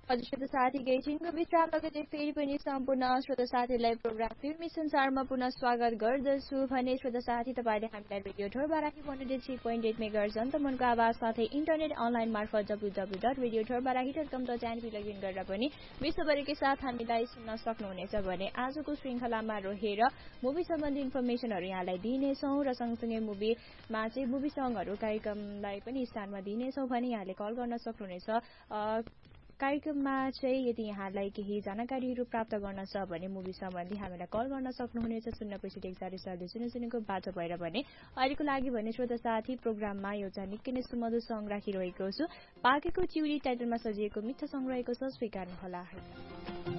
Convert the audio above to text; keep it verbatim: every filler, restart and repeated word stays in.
हजुर श्रोता साथी एकैछिनको विश्राम लगेर फेरि पनि सम्पूर्ण श्रोता साथीलाई प्रोग्राम फिल्मी संसारमा पुनः स्वागत गर्दछु भने श्रोता साथी तपाईँले हामीलाई radio ठोरबाराही one hundred three point at megahertz अन्तमुनको आवाज साथै इन्टरनेट अनलाइन मार्फत W W dot radio ठोरबाराही dot कम डट एनपी लगइन गरेर पनि विश्वभरिकै साथ हामीलाई सुन्न सक्नुहुनेछ भने आजको श्रृङ्खलामा रहेर मुभी सम्बन्धी इन्फर्मेसनहरू यहाँलाई दिनेछौँ र सँगसँगै मुभीमा चाहिँ मुभी सङहरू कार्यक्रमलाई पनि स्थानमा दिनेछौँ भने यहाँले कल गर्न सक्नुहुनेछ। कार्यक्रममा चाहिँ यदि यहाँलाई केही जानकारीहरू प्राप्त गर्न छ भने मुभी सम्बन्धी हामीलाई कल गर्न सक्नुहुनेछ शून्य पैँसठी एकचालिस चालिस शून्य शून्यको बाटो भएर भने अहिलेको लागि भने श्रोता साथी प्रोग्राममा एउटा निकै नै सुमधुर सङ्ग राखिरहेको छु। पाकेको चिउरी टाइटलमा सजिएको मिठो सङ्ग रहेको छ, स्वीकार्नुहोला।